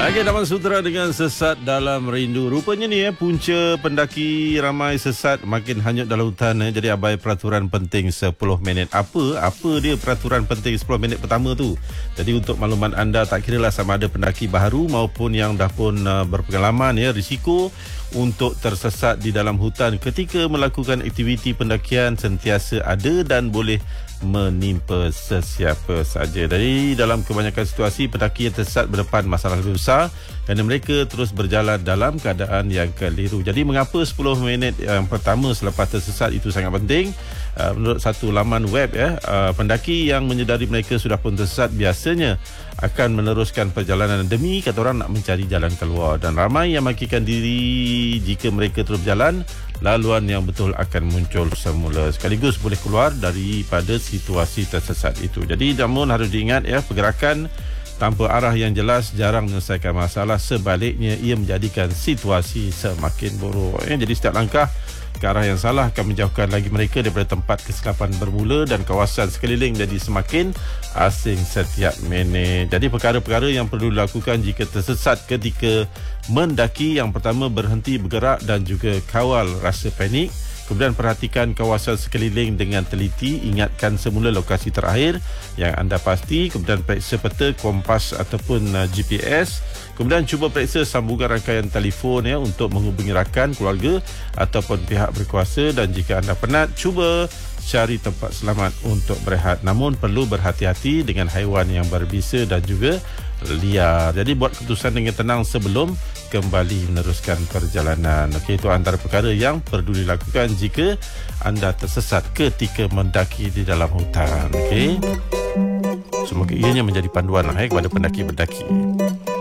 Okey, Taman Sutera dengan sesat dalam rindu. Rupanya ni punca pendaki ramai sesat makin hanyut dalam hutan. Jadi abai peraturan penting 10 minit. Apa dia peraturan penting 10 minit pertama tu? Jadi untuk makluman anda, tak kiralah sama ada pendaki baharu maupun yang dah pun berpengalaman, risiko untuk tersesat di dalam hutan ketika melakukan aktiviti pendakian sentiasa ada dan boleh menimpa sesiapa saja. Jadi dalam kebanyakan situasi, pendaki yang tersesat berdepan masalah lebih besar kerana mereka terus berjalan dalam keadaan yang keliru. Jadi mengapa 10 minit yang pertama selepas tersesat itu sangat penting? Menurut satu laman web, pendaki yang menyedari mereka sudah pun tersesat biasanya akan meneruskan perjalanan demi kata orang nak mencari jalan keluar, dan ramai yang makikan diri jika mereka terus berjalan, laluan yang betul akan muncul semula sekaligus boleh keluar daripada situasi tersesat itu. Jadi namun harus diingat, pergerakan tanpa arah yang jelas jarang menyelesaikan masalah, sebaliknya ia menjadikan situasi semakin buruk. Jadi setiap langkah ke arah yang salah akan menjauhkan lagi mereka daripada tempat kesilapan bermula dan kawasan sekeliling jadi semakin asing setiap minit. Jadi perkara-perkara yang perlu dilakukan jika tersesat ketika mendaki: yang pertama, berhenti bergerak dan juga kawal rasa panik. Kemudian perhatikan kawasan sekeliling dengan teliti, ingatkan semula lokasi terakhir yang anda pasti. Kemudian periksa peta, kompas ataupun GPS. Kemudian cuba periksa sambungan rangkaian telefon untuk menghubungi rakan, keluarga ataupun pihak berkuasa. Dan jika anda penat, cuba cari tempat selamat untuk berehat. Namun perlu berhati-hati dengan haiwan yang berbisa dan juga liar. Jadi buat keputusan dengan tenang sebelum kembali meneruskan perjalanan. Okey, itu antara perkara yang perlu dilakukan jika anda tersesat ketika mendaki di dalam hutan. Okey, semoga ianya menjadi panduan kepada pendaki-pendaki.